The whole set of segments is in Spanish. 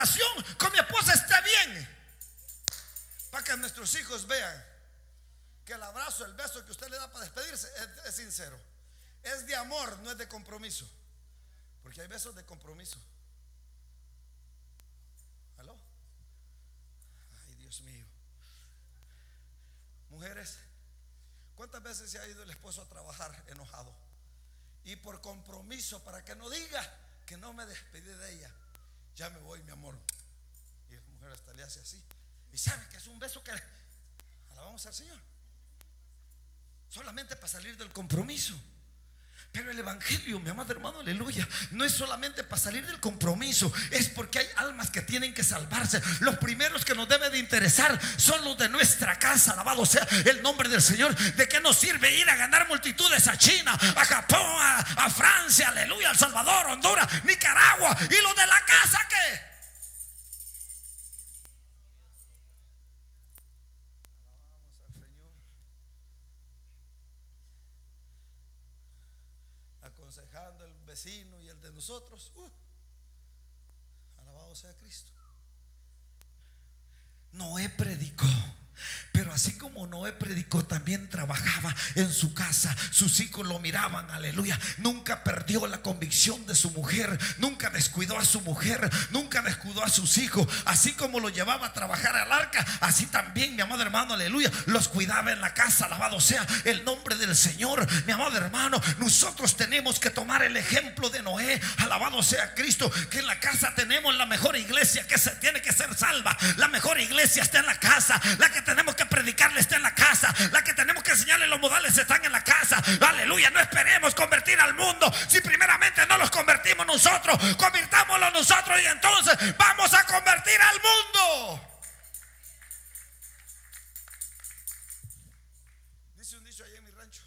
con mi esposa esté bien, para que nuestros hijos vean que el abrazo, el beso que usted le da para despedirse es sincero, es de amor, no es de compromiso. Porque hay besos de compromiso. ¿Aló? Ay, Dios mío. Mujeres, ¿cuántas veces se ha ido el esposo a trabajar enojado? Y por compromiso, para que no diga que no me despedí de ella, ya me voy, mi amor. Y la mujer hasta le hace así. Y sabe que es un beso que alabamos al Señor, solamente para salir del compromiso. Pero el evangelio, mi amado hermano, aleluya, no es solamente para salir del compromiso, es porque hay almas que tienen que salvarse. Los primeros que nos debe de interesar son los de nuestra casa, alabado sea el nombre del Señor. ¿De qué nos sirve ir a ganar multitudes a China, a Japón, a Francia, aleluya, a El Salvador, Honduras, Nicaragua? ¿Y los de la casa qué? Aconsejando el vecino y el de nosotros. Alabado sea Cristo. Noé predicó, pero así como Noé predicó, también trabajaba en su casa. Sus hijos lo miraban, aleluya. Nunca perdió la convicción de su mujer, nunca descuidó a su mujer, nunca descuidó a sus hijos. Así como lo llevaba a trabajar al arca, así también, mi amado hermano, aleluya, los cuidaba en la casa. Alabado sea el nombre del Señor. Mi amado hermano, nosotros tenemos que tomar el ejemplo de Noé. Alabado sea Cristo, que en la casa tenemos la mejor iglesia que se tiene que ser salva. La mejor iglesia está en la casa. La que tenemos que predicarle está en la casa. La que tenemos que enseñarle los modales están en la casa. Aleluya, no esperemos convertir al mundo si primeramente no los convertimos nosotros. Convirtámoslo nosotros y entonces vamos a convertir al mundo. Dice un dicho allá en mi rancho.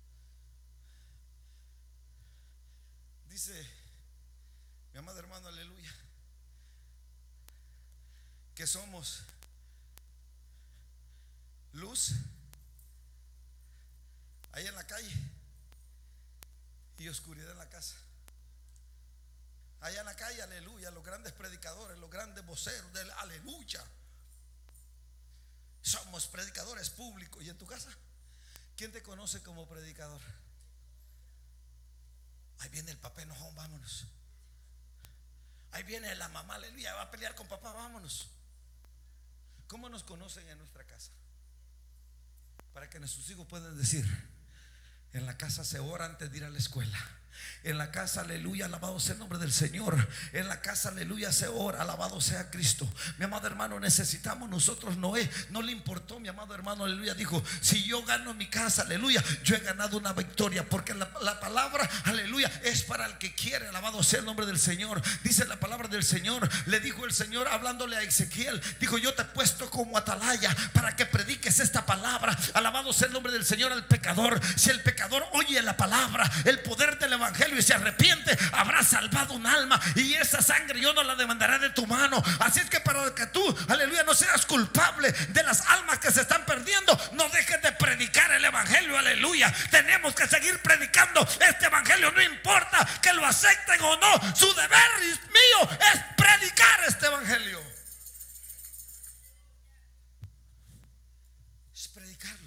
Dice mi amado hermano, aleluya, que somos luz ahí en la calle y oscuridad en la casa. Allá en la calle, aleluya, los grandes predicadores, los grandes voceros del aleluya, somos predicadores públicos. ¿Y en tu casa? ¿Quién te conoce como predicador? Ahí viene el papá enojón, vámonos. Ahí viene la mamá, aleluya, va a pelear con papá, vámonos. ¿Cómo nos conocen en nuestra casa? Para que nuestros hijos puedan decir: en la casa se ora antes de ir a la escuela. En la casa, aleluya, alabado sea el nombre del Señor. En la casa, aleluya, se ora, alabado sea Cristo. Mi amado hermano, necesitamos nosotros. Noé no le importó, mi amado hermano, aleluya, dijo: si yo gano mi casa, aleluya, yo he ganado una victoria. Porque la palabra, aleluya, es para el que quiere. Alabado sea el nombre del Señor. Dice la palabra del Señor, le dijo el Señor hablándole a Ezequiel, dijo: yo te he puesto como atalaya para que prediques esta palabra. Alabado sea el nombre del Señor al pecador. Si el pecador oye la palabra, el poder del evangelio, y se arrepiente, habrá salvado un alma, y esa sangre yo no la demandaré de tu mano. Así es que para que tú, aleluya, no seas culpable de las almas que se están perdiendo, no dejes de predicar el evangelio, aleluya. Tenemos que seguir predicando este evangelio, no importa que lo acepten o no. Su deber mío es predicar este evangelio, es predicarlo,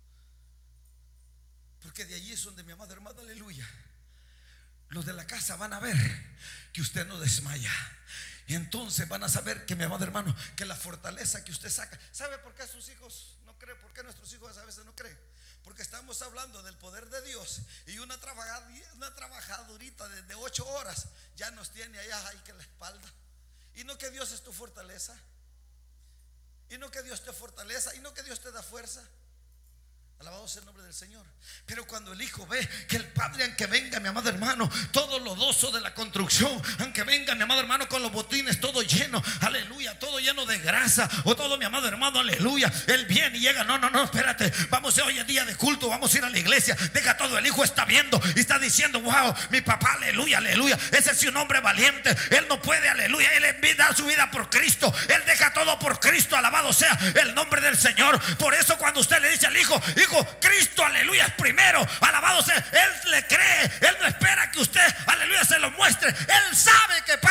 porque de allí es donde, mi amado hermano, aleluya, los de la casa van a ver que usted no desmaya. Y entonces van a saber que, mi amado hermano, que la fortaleza que usted saca. ¿Sabe por qué sus hijos no creen? ¿Por qué nuestros hijos a veces no creen? Porque estamos hablando del poder de Dios, y una trabajadurita de 8 horas ya nos tiene allá, ay, que la espalda. Y no que Dios es tu fortaleza, y no que Dios te fortaleza, y no que Dios te da fuerza. Alabado sea el nombre del Señor. Pero cuando el hijo ve que el padre, aunque venga, mi amado hermano, todo lodoso de la construcción, aunque venga, mi amado hermano, con los botines todo lleno, aleluya, todo lleno de grasa, o todo, mi amado hermano, aleluya, él viene y llega: no, espérate, vamos, hoy es día de culto, vamos a ir a la iglesia. Deja todo, el hijo está viendo y está diciendo: wow, mi papá, aleluya, aleluya, ese es un hombre valiente, él no puede, aleluya, él da su vida por Cristo, él deja todo por Cristo. Alabado sea el nombre del Señor. Por eso cuando usted le dice al hijo: Cristo, aleluya, es primero, alabado sea, él le cree, él no espera que usted, aleluya, se lo muestre. Él sabe que